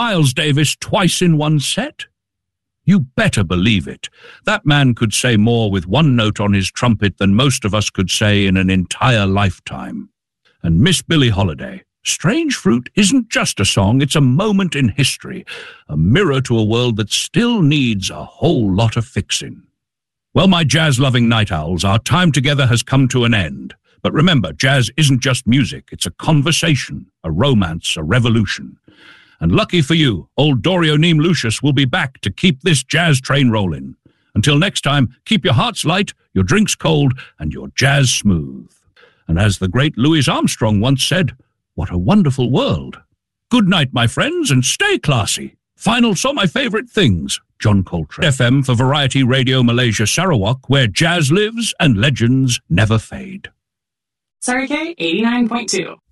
Miles Davis twice in one set? You better believe it. That man could say more with one note on his trumpet than most of us could say in an entire lifetime. And Miss Billie Holiday, Strange Fruit isn't just a song, it's a moment in history, a mirror to a world that still needs a whole lot of fixing. Well, my jazz-loving night owls, our time together has come to an end. But remember, jazz isn't just music, it's a conversation, a romance, a revolution. And lucky for you, old Dorio Neem Lucius will be back to keep this jazz train rolling. Until next time, keep your hearts light, your drinks cold, and your jazz smooth. And as the great Louis Armstrong once said, what a wonderful world. Good night, my friends, and stay classy. Final saw my favorite things, John Coltrane. FM for Variety Radio Malaysia Sarawak, where jazz lives and legends never fade. Surrey K 89.2.